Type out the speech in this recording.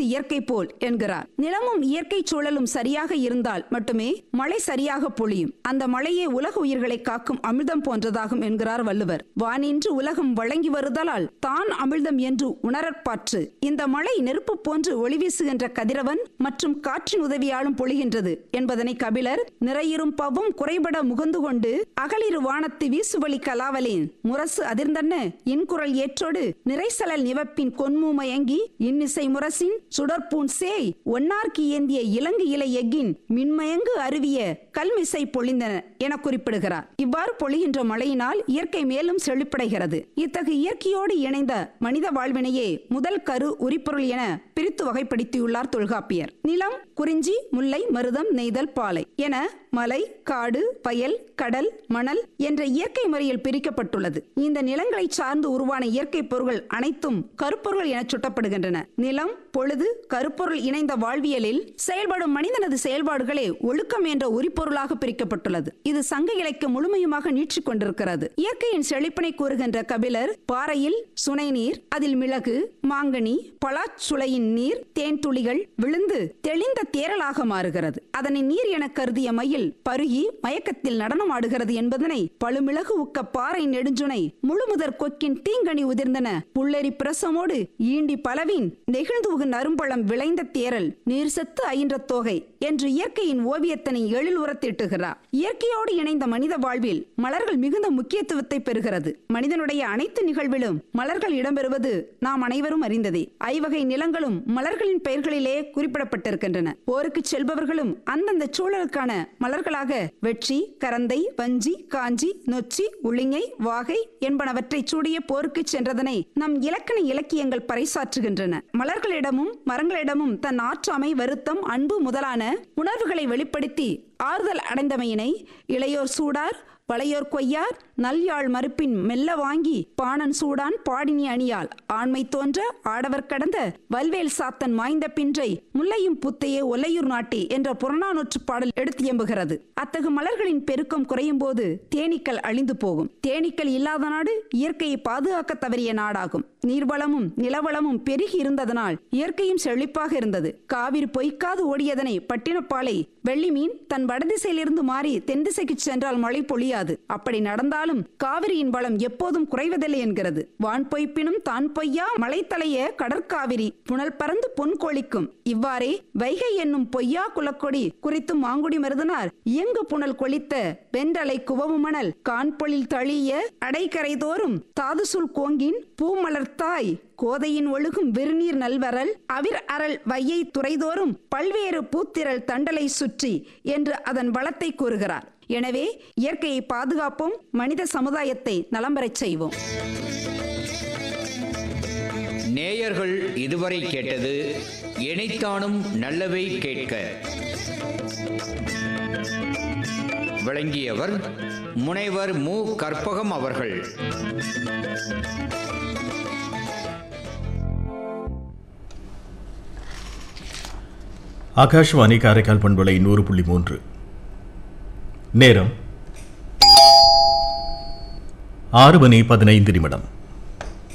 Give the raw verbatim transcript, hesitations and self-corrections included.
இயற்கை போல் என்கிறார். நிலமும் இயற்கை சூழலும் சரியாக இருந்தால் மட்டுமே மழை சரியாக பொழியும். அந்த மழையே உலக உயிர்களை காக்கும் அமிர்தம் போன்றதாகும் என்கிறார் வள்ளுவர். வானின்று உலகம் வழங்கி வருதலால் தான் அமிர்தம் என்று உணரற்பாற்று. இந்த மழை நெருப்பு போன்று ஒளி வீசுகின்ற கதிரவன் மற்றும் காற்றின் உதவியாலும் பொழிகின்றது என்பதனை கபிலர் நிறையிரும் பவும் குறைபட முகந்து கொண்டு அகலிரு வானத்து வீசுவழி கலாவலின் முரசு அதிர்ந்தன இன்குரல் ஏற்றோடு நிறைசலல் நிவப்பின் கொன்மூமயங்கி இன்னிசை முரசின் சுடற்பூன் சேய் ஒன்னார்க்கு ஏந்திய இலங்கு இலை எக்கின் மின்மயங்கு அருவிய கல்மிசை பொழிந்தன என குறிப்பிடுகிறார். இவ்வாறு பொழிகின்ற மழையினால் இயற்கை மேலும் செழிப்படைகிறது. இத்தகைய இயற்கையோடு இணைந்த மனித வாழ்வினையே முதல் கரு உரிப்பொருள் என பிரித்து வகைப்படுத்தியுள்ளார் தொல்காப்பியர். நிலம் குறிஞ்சி, முல்லை, மருதம், நெய்தல், பாலை என மலை, காடு, வயல், கடல், மணல் என்ற இயற்கை முறையில் பிரிக்கப்பட்டுள்ளது. இந்த நிலங்களை சார்ந்து உருவான இயற்கை பொருள்கள் அனைத்தும் கருப்பொருள் என சுட்டப்படுகின்றன. நிலம், பொழுது, கருப்பொருள் இணைந்த வாழ்வியலில் செயல்படும் மனிதனது செயல்பாடுகளே ஒழுக்கம் என்ற உரிப்பொருளாக பிரிக்கப்பட்டுள்ளது. இது சங்க இலக்கியம் முழுமையுமாக நீட்சிக் கொண்டிருக்கிறது. இயற்கையின் செழிப்பினை கூறுகின்ற கபிலர் பாறையில் சுனை நீர், அதில் மிளகு, மாங்கனி, பலாச்சுளையின் நீர், தேன் துளிகள் விழுந்து தெளிந்த தேரலாக மாறுகிறது. அதனை நீர் என கருதிய மயில் பருகி மயக்கத்தில் நடனம் ஆடுகிறது என்பதனை பழுமிளகு உக்க பாறை நெடுஞ்சுனை முழுமுதற் கொக்கின் தீங்கனி உதிர்ந்தன புள்ளரி பிரசமோடு ஈண்டி பலவின் நெகிழ்ந்து நறும்பழம் விளைந்த தேரல் நீர் செத்து அயின்ற தோகை என்று இயற்கையின் ஓவியத்தினை எழில் உரத்திட்டுகிறார். இயற்கையோடு இணைந்த மனித வாழ்வில் மலர்கள் மிகுந்த முக்கியத்துவத்தை பெறுகிறது. மனிதனுடைய அனைத்து நிகழ்விலும் மலர்கள் இடம்பெறுவது நாம் அனைவரும் அறிந்ததே. ஐவகை நிலங்களும் மலர்களின் பெயர்களிலே குறிப்பிடப்பட்டிருக்கின்றன. போருக்கு செல்பவர்களும் அந்தந்த சூழலுக்கான மலர்களாக வெற்றி, கரந்தை, வஞ்சி, காஞ்சி, நொச்சி, உளிங்கை, வாகை என்பனவற்றை சூடிய போருக்கு சென்றதனை நம் இலக்கண இலக்கியங்கள் பறைசாற்றுகின்றன. மலர்களிடமும் மரங்களிடமும் தன் ஆற்றாமை, வருத்தம், அன்பு முதலான உணர்வுகளை வெளிப்படுத்தி ஆறுதல் அடைந்தமையினை இளையோர் சூடார், வளையோர் கொய்யார், நல்யாழ் மறுப்பின் மெல்ல வாங்கி பாணன் சூடான் பாடினி அணியால் ஆண்மை தோன்ற ஆடவர் கடந்த வல்வேல் சாத்தன் மாய்ந்த பின்றை முல்லையும் புத்தையே ஒல்லையூர் நாட்டி என்ற புறநானூற்று பாடல் எடுத்து எம்புகிறது. அத்தகு மலர்களின் பெருக்கம் குறையும் போது தேனீக்கள் அழிந்து போகும். தேனீக்கள் இல்லாத நாடு இயற்கையை பாதுகாக்க தவறிய நாடாகும். நீர்வளமும் நிலவளமும் பெருகி இருந்ததனால் இயற்கையும் செழிப்பாக இருந்தது. காவிரி பொய்க்காது ஓடியதனை பட்டினப்பாலை வெள்ளி மீன் தன் வடதிசையிலிருந்து மாறி தென் திசைக்கு சென்றால் மழை பொழியாது. அப்படி நடந்தாலும் காவிரியின் வளம் எப்போதும் குறைவதில்லை என்கிறது. வான் பொய்ப்பினும் தான் பொய்யா மழை தலைய கடற்காவிரி புனல் பறந்து பொன் கொளிக்கும். இவ்வாறே வைகை என்னும் பொய்யா குலக்கொடி குறித்து மாங்குடி மருதனார் இயங்கு புனல் கொளித்த வென்றலை குவவு மணல் கான்பொழில் தழிய அடைக்கரை தோறும் தாதுசுல் கோங்கின் பூமலர்த்தாய் கோதையின் ஒழுகும் விருநீர் நல்வரல் அவிர் அரல் வையை துறைதோறும் பல்வேறு பூத்திரல் தண்டலை சுற்றி என்று அதன் வளத்தை கூறுகிறார். எனவே இயற்கையை பாதுகாப்போம், மனித சமுதாயத்தை நலம்பெறச் செய்வோம். நேயர்கள் இதுவரை கேட்டது எனைத்தானும் நல்லவை கேட்க. வழங்கியவர் முனைவர் மு கற்பகம் அவர்கள். ஆகாஷ்வாணி காரைக்கால் பண்பலை நூறு புள்ளி மூன்று. நேரம் ஆறு மணி பதினைந்து நிமிடம்.